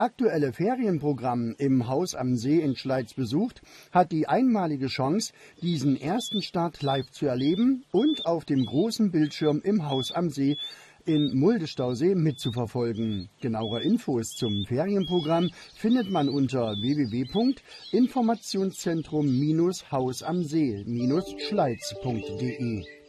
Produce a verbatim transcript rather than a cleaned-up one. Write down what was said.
aktuelle Ferienprogramm im Haus am See in Schleiz besucht, hat die einmalige Chance, diesen ersten Start live zu erleben und auf dem großen Bildschirm im Haus am See in Mulde-Stausee mitzuverfolgen. Genauere Infos zum Ferienprogramm findet man unter w w w punkt informationszentrum Haus am See Schleiz punkt de.